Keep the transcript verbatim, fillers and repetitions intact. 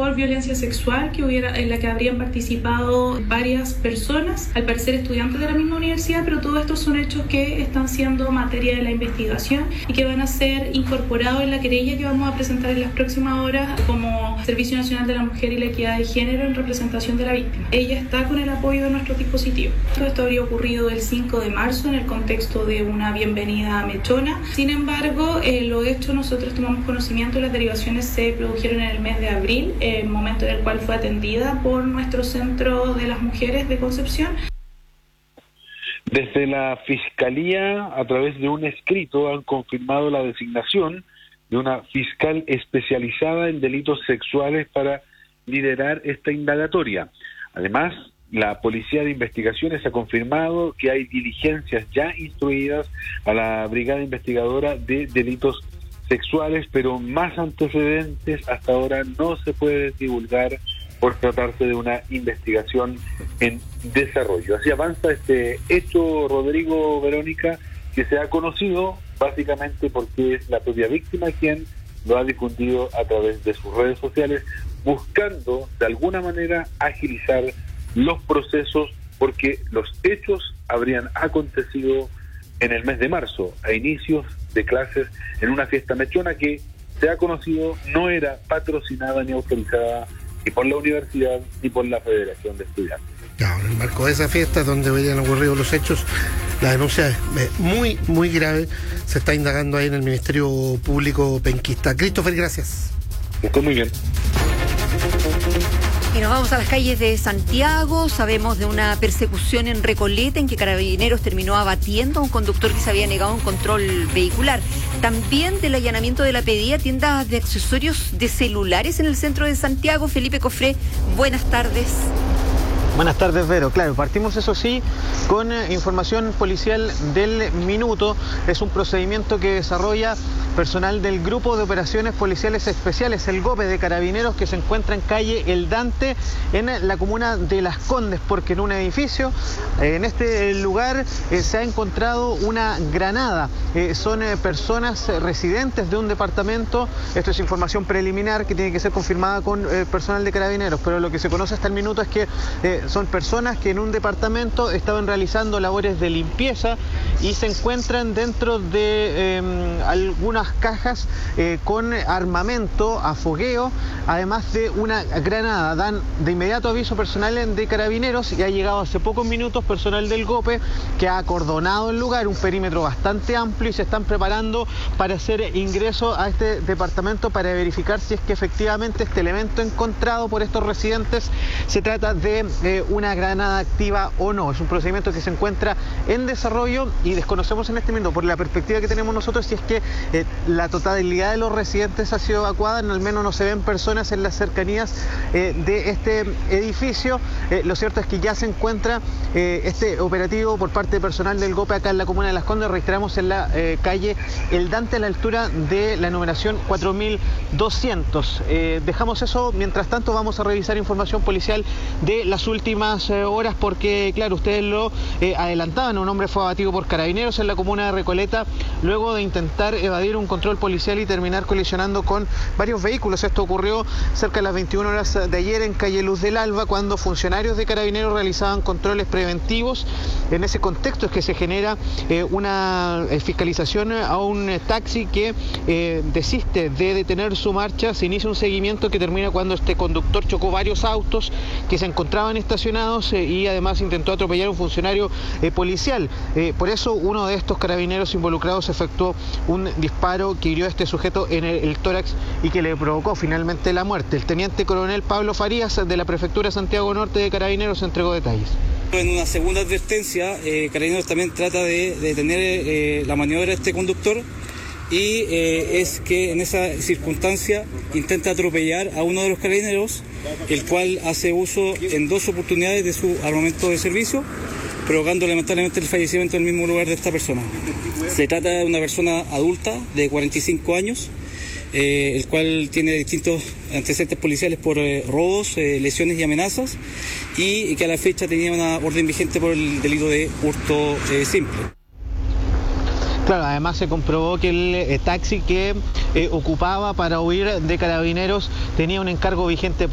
por violencia sexual que hubiera, en la que habrían participado varias personas, al parecer estudiantes de la misma universidad, pero todos estos son hechos que están siendo materia de la investigación y que van a ser incorporados en la querella que vamos a presentar en las próximas horas como Servicio Nacional de la Mujer y la Equidad de Género en representación de la víctima. Ella está con el apoyo de nuestro dispositivo. Todo esto habría ocurrido el cinco de marzo en el contexto de una bienvenida mechona. Sin embargo, eh, lo hecho nosotros tomamos conocimiento, las derivaciones se produjeron en el mes de abril, el momento en el cual fue atendida por nuestro Centro de las Mujeres de Concepción. Desde la Fiscalía, a través de un escrito, han confirmado la designación de una fiscal especializada en delitos sexuales para liderar esta indagatoria. Además, la Policía de Investigaciones ha confirmado que hay diligencias ya instruidas a la Brigada Investigadora de Delitos Sexuales, pero más antecedentes hasta ahora no se puede divulgar por tratarse de una investigación en desarrollo. Así avanza este hecho, Rodrigo, Verónica, que se ha conocido básicamente porque es la propia víctima quien lo ha difundido a través de sus redes sociales, buscando de alguna manera agilizar los procesos, porque los hechos habrían acontecido en el mes de marzo, a inicios de clases, en una fiesta mechona que se ha conocido no era patrocinada ni autorizada ni por la universidad ni por la Federación de Estudiantes. Claro, en el marco de esa fiesta donde habían ocurrido los hechos, la denuncia es muy, muy grave. Se está indagando ahí en el Ministerio Público penquista. Christopher, gracias. Estoy muy bien. Y nos vamos a las calles de Santiago. Sabemos de una persecución en Recoleta en que Carabineros terminó abatiendo a un conductor que se había negado un control vehicular. También del allanamiento de la P D I a tiendas de accesorios de celulares en el centro de Santiago. Felipe Cofré, buenas tardes. Buenas tardes, Vero. Claro, partimos eso sí con eh, información policial del minuto. Es un procedimiento que desarrolla personal del Grupo de Operaciones Policiales Especiales, el GOPE de Carabineros, que se encuentra en calle El Dante, en la comuna de Las Condes, porque en un edificio, eh, en este lugar, eh, se ha encontrado una granada. Eh, son eh, personas residentes de un departamento. Esto es información preliminar que tiene que ser confirmada con eh, personal de Carabineros, pero lo que se conoce hasta el minuto es que eh, son personas que en un departamento estaban realizando labores de limpieza y se encuentran dentro de eh, algunas cajas eh, con armamento a fogueo, además de una granada. Dan de inmediato aviso personal de Carabineros y ha llegado hace pocos minutos personal del GOPE que ha acordonado el lugar, un perímetro bastante amplio, y se están preparando para hacer ingreso a este departamento para verificar si es que efectivamente este elemento encontrado por estos residentes se trata de eh, una granada activa o no. Es un procedimiento que se encuentra en desarrollo y desconocemos en este momento, por la perspectiva que tenemos nosotros, si es que eh, la totalidad de los residentes ha sido evacuada. Al menos no se ven personas en las cercanías eh, de este edificio. Eh, lo cierto es que ya se encuentra eh, este operativo por parte de personal del GOPE acá en la comuna de Las Condes. Registramos en la eh, calle El Dante, a la altura de la numeración cuatro mil doscientos. Eh, dejamos eso. Mientras tanto vamos a revisar información policial de las últimas eh, horas, porque claro, ustedes lo eh, adelantaban. Un hombre fue abatido por Carabineros en la comuna de Recoleta luego de intentar evadir un control policial y terminar colisionando con varios vehículos. Esto ocurrió cerca de las veintiuna horas de ayer en calle Luz del Alba, cuando funcionarios de Carabineros realizaban controles preventivos. En ese contexto es que se genera eh, una eh, fiscalización a un eh, taxi que eh, desiste de detener su marcha. Se inicia un seguimiento que termina cuando este conductor chocó varios autos que se encontraban estacionados eh, y además intentó atropellar a un funcionario eh, policial. Eh, por eso uno de estos carabineros involucrados efectuó un disparo que hirió a este sujeto en el, el tórax y que le provocó finalmente la muerte. El teniente coronel Pablo Farías, de la Prefectura Santiago Norte de Carabineros, entregó detalles. En una segunda advertencia, eh, Carabineros también trata de detener eh, la maniobra de este conductor y eh, es que en esa circunstancia intenta atropellar a uno de los carabineros, el cual hace uso en dos oportunidades de su armamento de servicio, provocando lamentablemente el fallecimiento en el mismo lugar de esta persona. Se trata de una persona adulta de cuarenta y cinco años, eh, el cual tiene distintos antecedentes policiales por eh, robos, eh, lesiones y amenazas, y que a la fecha tenía una orden vigente por el delito de hurto eh, simple. Claro, además se comprobó que el eh, taxi que eh, ocupaba para huir de Carabineros tenía un encargo vigente